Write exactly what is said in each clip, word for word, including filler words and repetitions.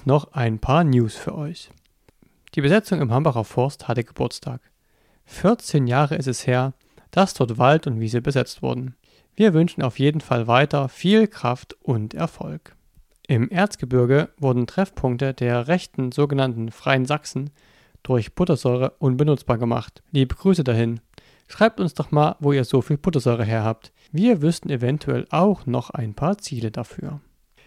auch noch ein paar News für euch. Die Besetzung im Hambacher Forst hatte Geburtstag. vierzehn Jahre ist es her, dass dort Wald und Wiese besetzt wurden. Wir wünschen auf jeden Fall weiter viel Kraft und Erfolg. Im Erzgebirge wurden Treffpunkte der rechten sogenannten Freien Sachsen durch Buttersäure unbenutzbar gemacht. Liebe Grüße dahin. Schreibt uns doch mal, wo ihr so viel Buttersäure her habt. Wir wüssten eventuell auch noch ein paar Ziele dafür.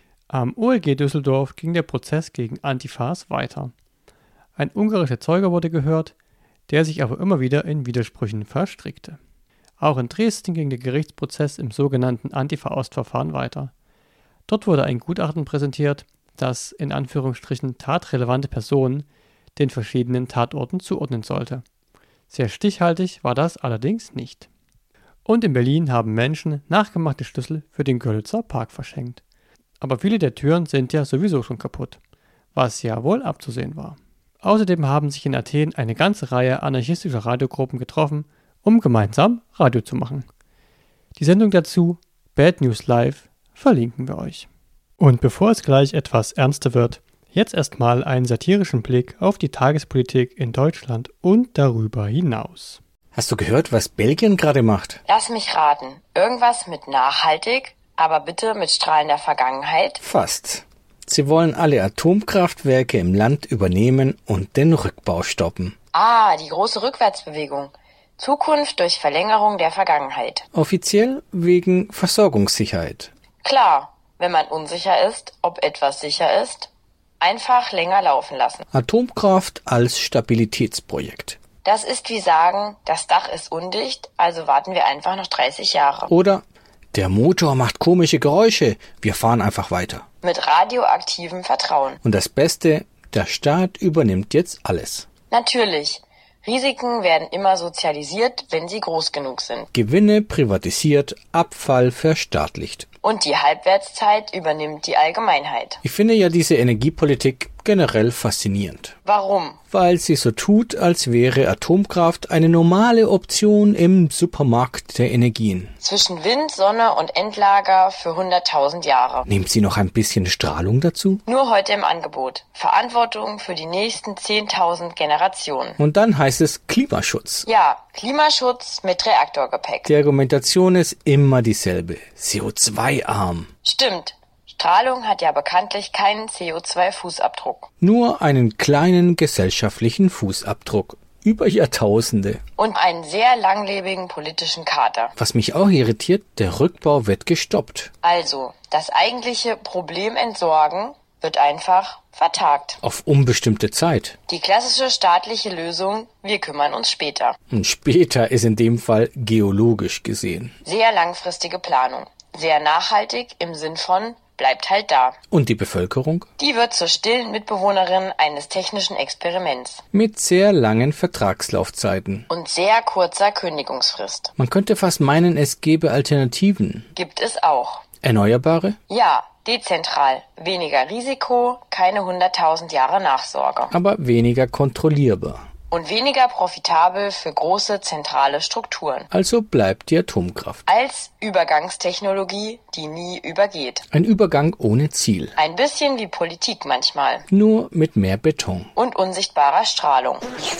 Am O L G Düsseldorf ging der Prozess gegen Antifas weiter. Ein ungarischer Zeuge wurde gehört, der sich aber immer wieder in Widersprüchen verstrickte. Auch in Dresden ging der Gerichtsprozess im sogenannten Antifa-Ost-Verfahren weiter. Dort wurde ein Gutachten präsentiert, das in Anführungsstrichen tatrelevante Personen den verschiedenen Tatorten zuordnen sollte. Sehr stichhaltig war das allerdings nicht. Und in Berlin haben Menschen nachgemachte Schlüssel für den Görlitzer Park verschenkt. Aber viele der Türen sind ja sowieso schon kaputt, was ja wohl abzusehen war. Außerdem haben sich in Athen eine ganze Reihe anarchistischer Radiogruppen getroffen, um gemeinsam Radio zu machen. Die Sendung dazu, Bad News Live, verlinken wir euch. Und bevor es gleich etwas ernster wird, jetzt erstmal einen satirischen Blick auf die Tagespolitik in Deutschland und darüber hinaus. Hast du gehört, was Belgien gerade macht? Lass mich raten. Irgendwas mit nachhaltig, aber bitte mit strahlender Vergangenheit? Fast. Sie wollen alle Atomkraftwerke im Land übernehmen und den Rückbau stoppen. Ah, die große Rückwärtsbewegung. Zukunft durch Verlängerung der Vergangenheit. Offiziell wegen Versorgungssicherheit. Klar, wenn man unsicher ist, ob etwas sicher ist, einfach länger laufen lassen. Atomkraft als Stabilitätsprojekt. Das ist wie sagen, das Dach ist undicht, also warten wir einfach noch dreißig Jahre. Oder der Motor macht komische Geräusche, wir fahren einfach weiter. Mit radioaktivem Vertrauen. Und das Beste, der Staat übernimmt jetzt alles. Natürlich. Risiken werden immer sozialisiert, wenn sie groß genug sind. Gewinne privatisiert, Abfall verstaatlicht. Und die Halbwertszeit übernimmt die Allgemeinheit. Ich finde ja diese Energiepolitik generell faszinierend. Warum? Weil sie so tut, als wäre Atomkraft eine normale Option im Supermarkt der Energien. Zwischen Wind, Sonne und Endlager für hunderttausend Jahre. Nimmt sie noch ein bisschen Strahlung dazu? Nur heute im Angebot. Verantwortung für die nächsten zehntausend Generationen. Und dann heißt es Klimaschutz. Ja, Klimaschutz mit Reaktorgepäck. Die Argumentation ist immer dieselbe. C O zwei arm. Stimmt. Strahlung hat ja bekanntlich keinen C O zwei Fußabdruck. Nur einen kleinen gesellschaftlichen Fußabdruck. Über Jahrtausende. Und einen sehr langlebigen politischen Kater. Was mich auch irritiert, der Rückbau wird gestoppt. Also, das eigentliche Problem entsorgen wird einfach vertagt. Auf unbestimmte Zeit. Die klassische staatliche Lösung, wir kümmern uns später. Und später ist in dem Fall geologisch gesehen. Sehr langfristige Planung. Sehr nachhaltig im Sinn von bleibt halt da. Und die Bevölkerung? Die wird zur stillen Mitbewohnerin eines technischen Experiments. Mit sehr langen Vertragslaufzeiten. Und sehr kurzer Kündigungsfrist. Man könnte fast meinen, es gäbe Alternativen. Gibt es auch. Erneuerbare? Ja, dezentral. Weniger Risiko, keine hunderttausend Jahre Nachsorge. Aber weniger kontrollierbar. Und weniger profitabel für große zentrale Strukturen. Also bleibt die Atomkraft. Als Übergangstechnologie, die nie übergeht. Ein Übergang ohne Ziel. Ein bisschen wie Politik manchmal. Nur mit mehr Beton. Und unsichtbarer Strahlung.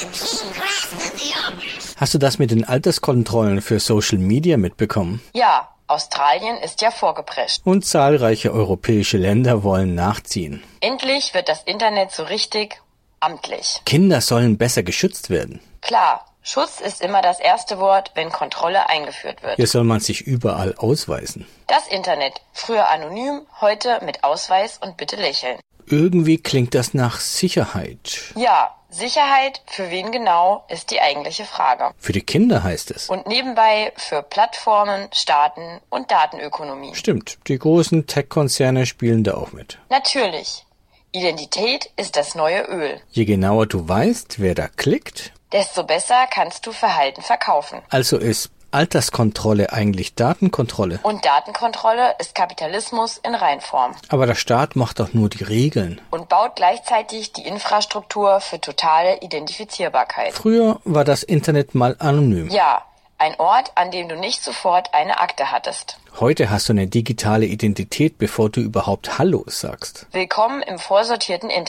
Hast du das mit den Alterskontrollen für Social Media mitbekommen? Ja, Australien ist ja vorgeprescht. Und zahlreiche europäische Länder wollen nachziehen. Endlich wird das Internet so richtig amtlich. Kinder sollen besser geschützt werden. Klar, Schutz ist immer das erste Wort, wenn Kontrolle eingeführt wird. Hier soll man sich überall ausweisen. Das Internet, früher anonym, heute mit Ausweis und bitte lächeln. Irgendwie klingt das nach Sicherheit. Ja, Sicherheit für wen genau, ist die eigentliche Frage. Für die Kinder heißt es. Und nebenbei für Plattformen, Staaten und Datenökonomie. Stimmt, die großen Tech-Konzerne spielen da auch mit. Natürlich. Identität ist das neue Öl. Je genauer du weißt, wer da klickt, desto besser kannst du Verhalten verkaufen. Also ist Alterskontrolle eigentlich Datenkontrolle? Und Datenkontrolle ist Kapitalismus in Reinform. Aber der Staat macht doch nur die Regeln. Und baut gleichzeitig die Infrastruktur für totale Identifizierbarkeit. Früher war das Internet mal anonym. Ja, ein Ort, an dem du nicht sofort eine Akte hattest. Heute hast du eine digitale Identität, bevor du überhaupt Hallo sagst. Willkommen im vorsortierten Internet.